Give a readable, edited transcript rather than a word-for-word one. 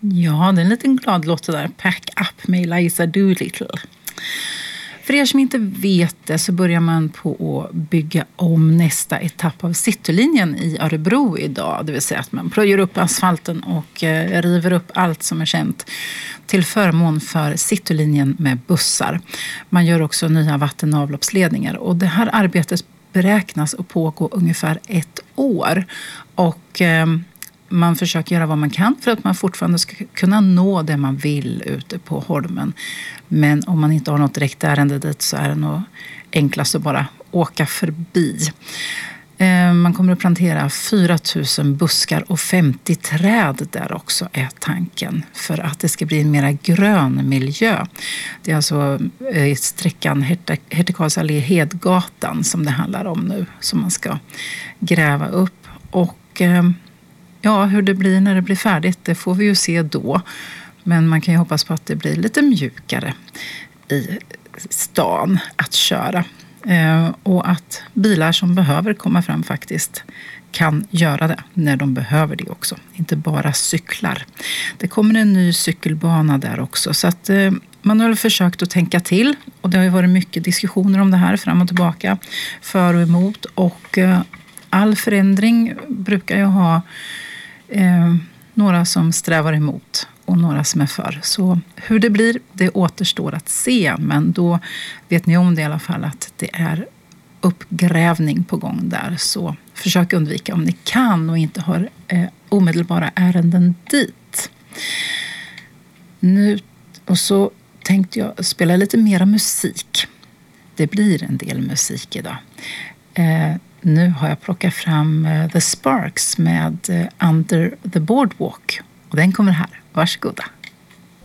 Ja, det är en liten glad låt där. Pack Up med Eliza Doolittle. För er som inte vet det så börjar man på att bygga om nästa etapp av Citylinjen i Örebro idag. Det vill säga att man plöjer upp asfalten och river upp allt som är känt till förmån för Citylinjen med bussar. Man gör också nya vatten- och avloppsledningar och det här arbetet beräknas att pågå ungefär 1 år. Och man försöker göra vad man kan för att man fortfarande ska kunna nå det man vill ute på Holmen. Men om man inte har något direkt ärende dit så är det nog enklast att bara åka förbi. Man kommer att plantera 4 000 buskar och 50 träd där också är tanken. För att det ska bli en mera grön miljö. Det är alltså sträckan Hertighals allé Hedgatan som det handlar om nu. Som man ska gräva upp. Och ja, hur det blir när det blir färdigt, det får vi ju se då. Men man kan ju hoppas på att det blir lite mjukare i stan att köra. Och att bilar som behöver komma fram faktiskt kan göra det när de behöver det också. Inte bara cyklar. Det kommer en ny cykelbana där också. Så att man har försökt att tänka till. Och det har ju varit mycket diskussioner om det här fram och tillbaka. För och emot. Och all förändring brukar ju ha några som strävar emot och några som är för. Så hur det blir, det återstår att se. Men då vet ni om det i alla fall att det är uppgrävning på gång där. Så försök undvika om ni kan och inte har omedelbara ärenden dit. Nu, och så tänkte jag spela lite mera musik. Det blir en del musik idag. Nu har jag plockat fram The Sparks med Under the Boardwalk. Och den kommer här. Varsågoda.